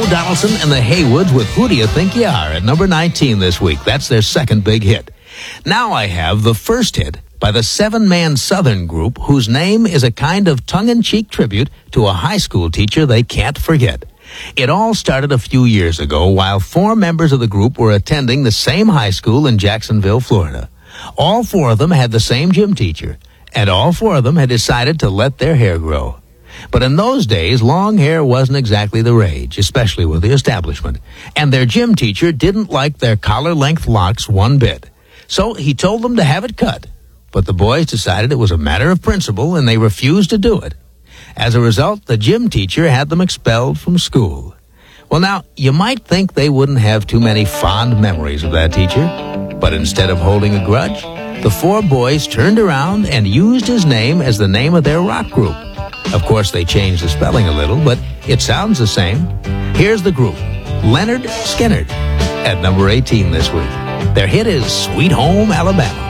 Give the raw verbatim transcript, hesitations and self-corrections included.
Donaldson and the Haywoods with Who Do You Think You Are at number nineteen this week. That's their second big hit. Now I have the first hit by the seven-man Southern group whose name is a kind of tongue-in-cheek tribute to a high school teacher they can't forget. It all started a few years ago while four members of the group were attending the same high school in Jacksonville, Florida. All four of them had the same gym teacher, and all four of them had decided to let their hair grow. But in those days, long hair wasn't exactly the rage, especially with the establishment. And their gym teacher didn't like their collar-length locks one bit. So he told them to have it cut. But the boys decided it was a matter of principle, and they refused to do it. As a result, the gym teacher had them expelled from school. Well, now, you might think they wouldn't have too many fond memories of that teacher. But instead of holding a grudge, the four boys turned around and used his name as the name of their rock group. Of course, they changed the spelling a little, but it sounds the same. Here's the group, Leonard Skinner, at number eighteen this week. Their hit is Sweet Home Alabama.